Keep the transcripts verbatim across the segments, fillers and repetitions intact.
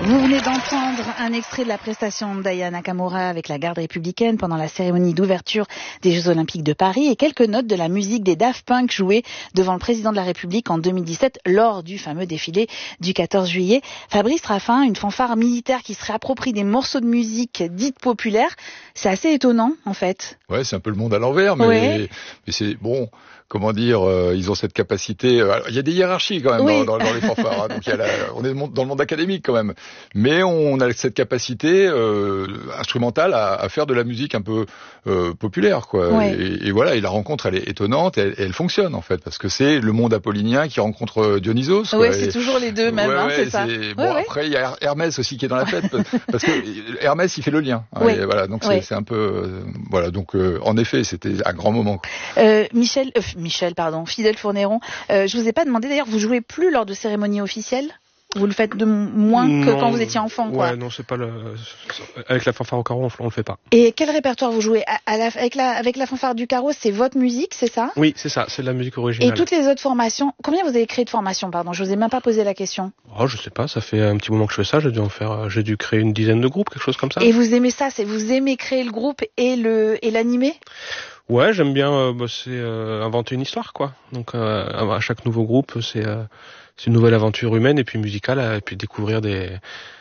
Vous venez d'entendre un extrait de la prestation d'Aya Nakamura avec la garde républicaine pendant la cérémonie d'ouverture des Jeux Olympiques de Paris et quelques notes de la musique des Daft Punk jouée devant le président de la République en deux mille dix-sept lors du fameux défilé du quatorze juillet. Fabrice Raffin, une fanfare militaire qui se réapproprie des morceaux de musique dites populaires, c'est assez étonnant en fait. Ouais, c'est un peu le monde à l'envers, mais, ouais. mais c'est bon. Comment dire, euh, ils ont cette capacité. Euh, il y a des hiérarchies quand même oui. dans, dans, dans les fanfares. Hein, donc il y a la, on est dans le monde académique quand même, mais on a cette capacité euh, instrumentale à, à faire de la musique un peu euh, populaire, quoi. Oui. Et, et voilà, et la rencontre, elle est étonnante, et elle, et elle fonctionne en fait, parce que c'est le monde apollinien qui rencontre Dionysos. Oui, c'est toujours les deux même, ouais, hein, ouais, c'est ça. C'est, bon, ouais, après il y a Hermès aussi qui est dans la fête, parce que Hermès il fait le lien. Hein, oui. et voilà, donc oui. c'est, c'est un peu, euh, voilà, donc euh, en effet, c'était un grand moment. Euh, Michel, euh, Michel, pardon. Fidèle Fournéron, euh, je vous ai pas demandé d'ailleurs, vous jouez plus lors de cérémonies officielles ? Vous le faites de moins non, que quand vous étiez enfant, quoi. Ouais, non, c'est pas le, avec la fanfare au carreau, on, on le fait pas. Et quel répertoire vous jouez ? à, à la, avec la, avec la fanfare du carreau, c'est votre musique, c'est ça ? Oui, c'est ça, c'est de la musique originale. Et toutes les autres formations, combien vous avez créé de formations, pardon ? Je vous ai même pas posé la question. Oh, je sais pas, ça fait un petit moment que je fais ça, j'ai dû en faire, j'ai dû créer une dizaine de groupes, quelque chose comme ça. Et vous aimez ça, c'est vous aimez créer le groupe et le, et l'animer ? Ouais, j'aime bien euh, bah, c'est euh, inventer une histoire, quoi. Donc euh, à chaque nouveau groupe, c'est euh, c'est une nouvelle aventure humaine et puis musicale, et puis découvrir des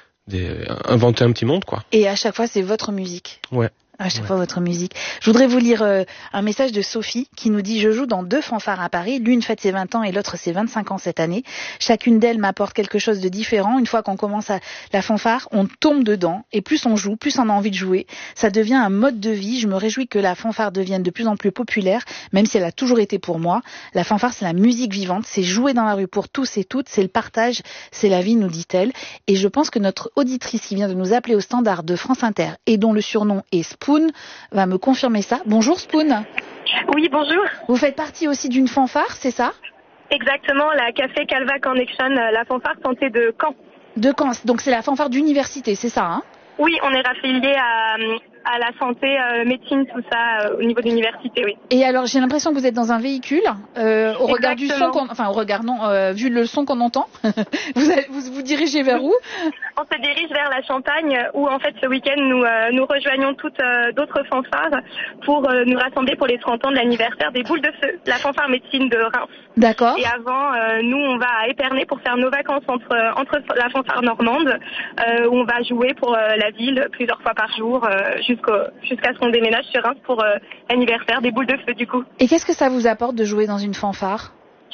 des inventer un petit monde, quoi. Et à chaque fois, c'est votre musique. Ouais. À chaque ouais. fois votre musique. Je voudrais vous lire euh, un message de Sophie qui nous dit « Je joue dans deux fanfares à Paris. L'une fête ses vingt ans et l'autre ses vingt-cinq ans cette année. Chacune d'elles m'apporte quelque chose de différent. Une fois qu'on commence à la fanfare, on tombe dedans. Et plus on joue, plus on a envie de jouer. Ça devient un mode de vie. Je me réjouis que la fanfare devienne de plus en plus populaire, même si elle a toujours été pour moi. La fanfare, c'est la musique vivante. C'est jouer dans la rue pour tous et toutes. C'est le partage. C'est la vie, nous dit-elle. Et je pense que notre auditrice qui vient de nous appeler au standard de France Inter et dont le surnom est Spoon va me confirmer ça. Bonjour Spoon. Oui, bonjour. Vous faites partie aussi d'une fanfare, c'est ça ? Exactement, la Café Calva Connection, la fanfare santé de Caen. De Caen, donc c'est la fanfare d'université, c'est ça, hein ? Oui, on est raffilié à, à la santé, euh, médecine, tout ça, euh, au niveau de l'université, oui. Et alors, j'ai l'impression que vous êtes dans un véhicule, euh, au regard du son qu'on... Enfin, au regard, non, euh, vu le son qu'on entend, vous, allez, vous vous dirigez vers où ? On se dirige vers la Champagne, où en fait, ce week-end, nous, euh, nous rejoignons toutes euh, d'autres fanfares pour euh, nous rassembler pour les trente ans de l'anniversaire des Boules de Feu, la fanfare médecine de Reims. D'accord. Et avant, euh, nous, on va à Épernay pour faire nos vacances entre, entre la fanfare normande, euh, où on va jouer pour euh, la ville plusieurs fois par jour euh, jusqu'au, jusqu'à ce qu'on déménage sur Reims pour euh, l'anniversaire des Boules de Feu du coup. Et qu'est-ce que ça vous apporte de jouer dans une fanfare ?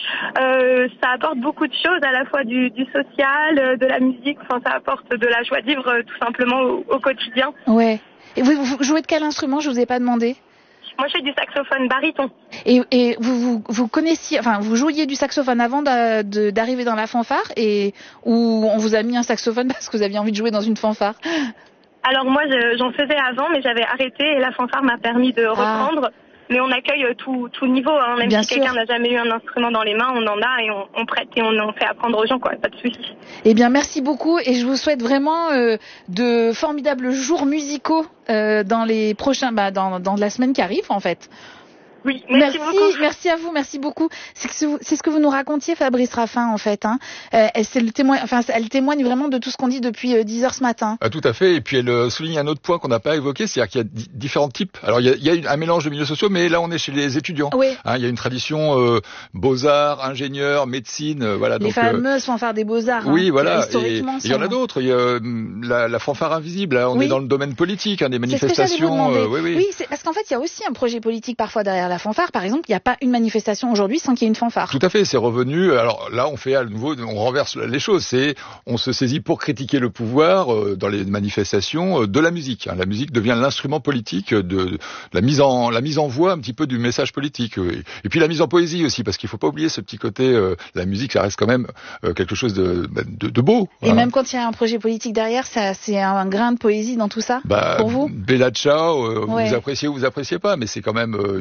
euh, Ça apporte beaucoup de choses, à la fois du, du social, de la musique, enfin ça apporte de la joie de vivre euh, tout simplement au, au quotidien. Ouais. Et vous, vous jouez de quel instrument ? Je vous ai pas demandé. Moi, je fais du saxophone baryton. Et, et vous, vous, vous connaissiez, enfin, vous jouiez du saxophone avant de, de, d'arriver dans la fanfare, et ou on vous a mis un saxophone parce que vous aviez envie de jouer dans une fanfare ? Alors moi, je, j'en faisais avant, mais j'avais arrêté et la fanfare m'a permis de reprendre. Ah. Mais on accueille tout, tout niveau, hein. Même Bien si sûr. quelqu'un n'a jamais eu un instrument dans les mains, on en a et on, on prête et on en fait apprendre aux gens, quoi. Pas de souci. Eh bien, merci beaucoup et je vous souhaite vraiment euh, de formidables jours musicaux euh, dans les prochains, bah, dans, dans la semaine qui arrive, en fait. Oui, merci, merci beaucoup. Merci à vous, merci beaucoup. C'est, que, c'est ce que vous nous racontiez, Fabrice Raffin, en fait. Hein. Euh, elle, c'est le témoin, enfin, elle témoigne vraiment de tout ce qu'on dit depuis euh, dix heures ce matin. Ah, tout à fait. Et puis elle euh, souligne un autre point qu'on n'a pas évoqué, c'est-à-dire qu'il y a d- différents types. Alors il y a, il y a un mélange de milieux sociaux, mais là on est chez les étudiants. Oui. Hein, il y a une tradition euh, beaux-arts, ingénieurs, médecine, euh, voilà. Les donc, fameuses euh, fanfares des beaux-arts. Oui, hein, voilà. Historiquement, et il y en a d'autres. Il y a euh, la, la fanfare invisible. Là, on oui. est dans le domaine politique, hein, des manifestations. C'est ce que j'allais vous demander. Euh, oui, oui. oui c'est, parce qu'en fait, il y a aussi un projet politique parfois derrière la fanfare. Par exemple, il n'y a pas une manifestation aujourd'hui sans qu'il y ait une fanfare. Tout à fait, c'est revenu. Alors là, on fait à nouveau, on renverse les choses. C'est, on se saisit pour critiquer le pouvoir euh, dans les manifestations euh, de la musique. Hein. La musique devient l'instrument politique de, de la mise en, la mise en voix un petit peu du message politique. Et, et puis la mise en poésie aussi, parce qu'il faut pas oublier ce petit côté. Euh, la musique, ça reste quand même euh, quelque chose de, de, de beau. Et hein. même quand il y a un projet politique derrière, ça, c'est un grain de poésie dans tout ça. Bah, pour vous. Bella Ciao, euh, ouais. vous appréciez ou vous appréciez pas, mais c'est quand même euh, une musique particulière.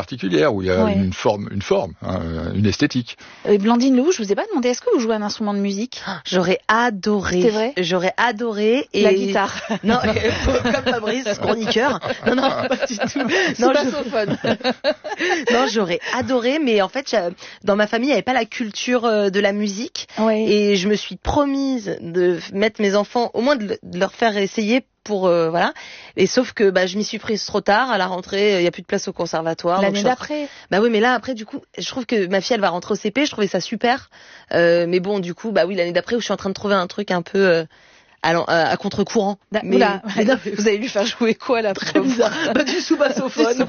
particulière, où il y a ouais. une forme, une forme, hein, une esthétique. Et Blandine Lehoux, je vous ai pas demandé, est-ce que vous jouez un instrument de musique? J'aurais adoré. C'est vrai? J'aurais adoré. Et... La guitare. Non, comme Fabrice, chroniqueur. Non, non, pas du tout. Non, saxophone. Je... non, j'aurais adoré, mais en fait, dans ma famille, il n'y avait pas la culture de la musique. Ouais. Et je me suis promise de mettre mes enfants, au moins de leur faire essayer pour euh, voilà, et sauf que bah je m'y suis prise trop tard à la rentrée, il y a plus de place au conservatoire. L'année d'après. En... Bah oui, mais là après du coup, je trouve que ma fille elle va rentrer au C P, je trouvais ça super, euh, mais bon du coup bah oui l'année d'après où je suis en train de trouver un truc un peu euh, à, à, à contre-courant. Mais, Oula, mais non, vous allez lui faire jouer quoi là? Très bizarre. Bah, du sous-bassophone.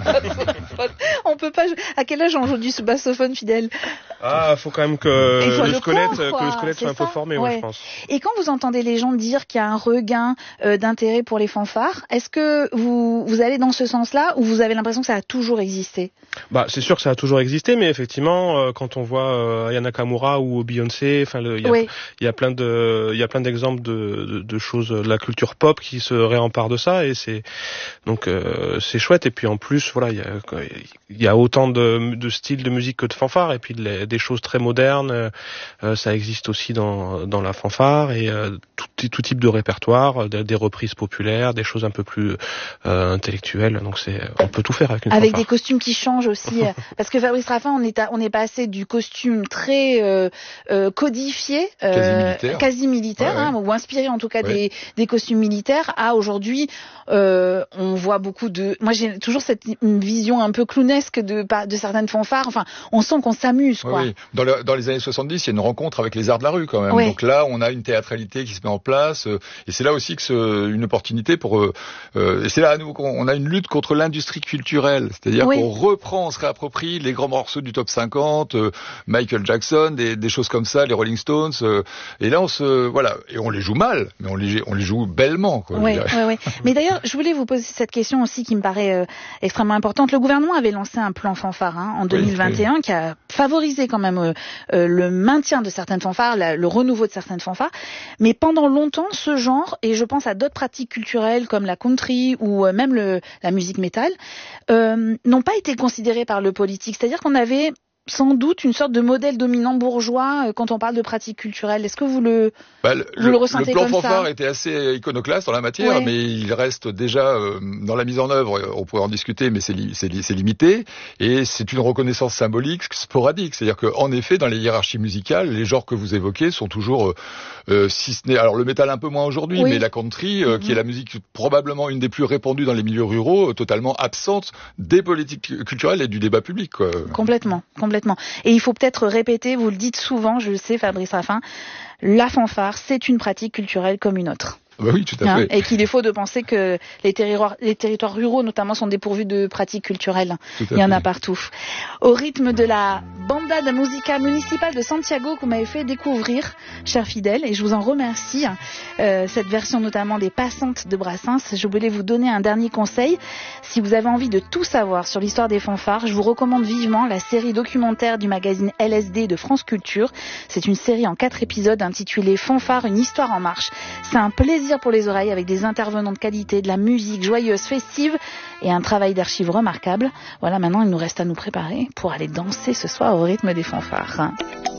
On peut pas jouer. À quel âge on joue du sous-bassophone, Fidèle? Ah, faut quand même que le, le squelette, prendre, que le squelette soit un ça. peu formé, ouais. ouais, je pense. Et quand vous entendez les gens dire qu'il y a un regain euh, d'intérêt pour les fanfares, est-ce que vous vous allez dans ce sens-là ou vous avez l'impression que ça a toujours existé? Bah, c'est sûr que ça a toujours existé, mais effectivement, euh, quand on voit euh, Aya Nakamura ou Beyoncé, enfin, il y a, oui. il y a plein de, il y a plein d'exemples de, de, de choses, de la culture pop qui se réemparent de ça, et c'est donc euh, c'est chouette. Et puis en plus, voilà, il y a, il y a autant de, de styles de musique que de fanfares, et puis les, des choses très modernes, euh, ça existe aussi dans dans la fanfare, et euh, tout, tout type de répertoire, des, des reprises populaires, des choses un peu plus euh, intellectuelles. Donc c'est, on peut tout faire avec une avec fanfare. Des costumes qui changent aussi, parce que Fabrice Raffin, on est à, on est passé du costume très euh, euh, codifié, euh, quasi militaire, quasi militaire ouais, hein, ouais. ou inspiré en tout cas ouais. des, des costumes militaires, à aujourd'hui, euh, on voit beaucoup de. Moi, j'ai toujours cette vision un peu clownesque de de certaines fanfares. Enfin, on sent qu'on s'amuse, quoi. Oui, oui. Dans, le, dans les années soixante-dix, il y a une rencontre avec les arts de la rue quand même. Ouais. Donc là, on a une théâtralité qui se met en place, euh, et c'est là aussi que c'est une opportunité pour. Euh, euh, et c'est là à nouveau qu'on a une lutte contre l'industrie culturelle, c'est-à-dire oui. qu'on reprend, on se réapproprie les grands morceaux du top cinquante, euh, Michael Jackson, des, des choses comme ça, les Rolling Stones. Euh, et là, on se voilà, et on les joue mal, mais on les on les joue bellement, quoi. Oui, oui, oui. Mais d'ailleurs, je voulais vous poser cette question aussi qui me paraît euh, extrêmement importante. Le gouvernement avait lancé un plan fanfare hein, en deux mille vingt et un oui, oui. qui a favorisé quand même euh, euh, le maintien de certaines fanfares, la, le renouveau de certaines fanfares. Mais pendant longtemps, ce genre, et je pense à d'autres pratiques culturelles comme la country ou euh, même le, la musique métal, euh, n'ont pas été considérés par le politique. C'est-à-dire qu'on avait sans doute une sorte de modèle dominant bourgeois euh, quand on parle de pratiques culturelles. Est-ce que vous le, bah, le vous le ressentez comme ça? Le plan fanfare était assez iconoclaste dans la matière, ouais. mais il reste déjà euh, dans la mise en œuvre. On pourrait en discuter, mais c'est, li- c'est, li- c'est limité. Et c'est une reconnaissance symbolique sporadique. C'est-à-dire qu'en effet, dans les hiérarchies musicales, les genres que vous évoquez sont toujours, euh, euh, si ce n'est, alors le métal un peu moins aujourd'hui, oui. mais la country, euh, mm-hmm. qui est la musique probablement une des plus répandues dans les milieux ruraux, euh, totalement absente des politiques culturelles et du débat public, quoi. Complètement, complètement. Et il faut peut-être répéter, vous le dites souvent, je le sais, Fabrice Raffin, la fanfare, c'est une pratique culturelle comme une autre. Bah oui, tout à hein, fait. Et qu'il est faux de penser que les territoires, les territoires ruraux, notamment, sont dépourvus de pratiques culturelles. Il y en a partout. Au rythme de la Banda da Musica Municipale de Santiago que vous m'avez fait découvrir, cher fidèle, et je vous en remercie, euh, cette version notamment des Passantes de Brassens. Je voulais vous donner un dernier conseil. Si vous avez envie de tout savoir sur l'histoire des fanfares, je vous recommande vivement la série documentaire du magazine L S D de France Culture. C'est une série en quatre épisodes intitulée Fanfare, une histoire en marche. C'est un plaisir pour les oreilles avec des intervenants de qualité, de la musique joyeuse, festive et un travail d'archives remarquable. Voilà, maintenant il nous reste à nous préparer pour aller danser ce soir au rythme des fanfares.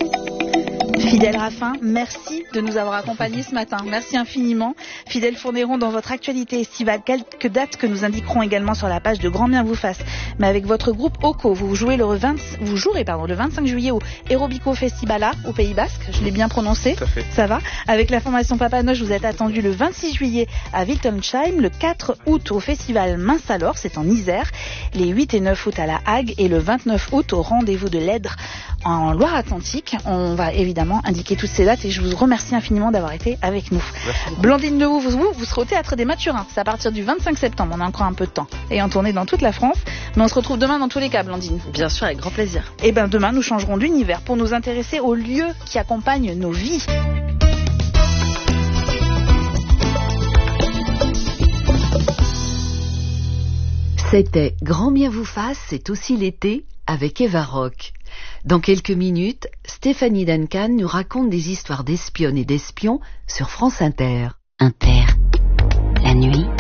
Fidèle Raffin, merci de nous avoir accompagnés ce matin. Merci infiniment. Fidèle Fourneron, dans votre actualité estivale, quelques dates que nous indiquerons également sur la page de Grand Bien vous fasse. Mais avec votre groupe Oko, vous jouez le vingt, vous jouerez pardon le vingt-cinq juillet au Aerobico Festivala au Pays Basque. Je l'ai bien prononcé. Ça va. Avec la formation Papanoche, vous êtes attendu le vingt-six juillet à Wiltensheim, le quatre août au festival Mince alors, c'est en Isère, les huit et neuf août à La Hague et le vingt-neuf août au rendez-vous de l'Èdre en Loire-Atlantique. On va évidemment indiquer toutes ces dates et je vous remercie infiniment d'avoir été avec nous. Blandine Lehoux, vous, vous, vous serez au Théâtre des Mathurins. C'est à partir du vingt-cinq septembre. On a encore un peu de temps. Et en tournée dans toute la France. Mais on se retrouve demain dans tous les cas, Blandine. Bien sûr, avec grand plaisir. Et ben demain, nous changerons d'univers pour nous intéresser aux lieux qui accompagnent nos vies. C'était Grand Bien vous fasse, c'est aussi l'été avec Eva Rock. Dans quelques minutes, Stéphanie Duncan nous raconte des histoires d'espionnes et d'espions sur France Inter. Inter, la nuit,